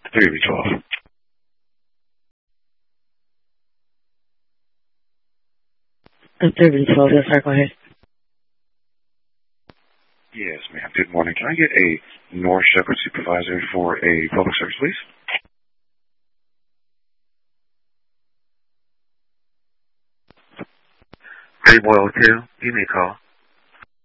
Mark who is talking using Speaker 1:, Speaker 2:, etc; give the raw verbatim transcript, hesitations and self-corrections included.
Speaker 1: three B twelve.
Speaker 2: three B twelve, yes, sir, go ahead.
Speaker 1: Yes, ma'am. Good morning. Can I get a North Shepherd supervisor for a public service, please?
Speaker 3: Great Boy Hotel. Give me a call.